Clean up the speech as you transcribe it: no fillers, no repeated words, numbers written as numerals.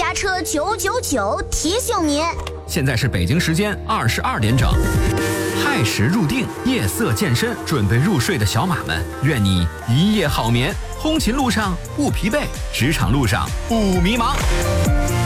刹车999提醒您， 现在是北京时间22点整。亥时入定，夜色渐深，准备入睡的小马们，愿你一夜好眠。通勤路上不疲惫，职场路上不迷茫。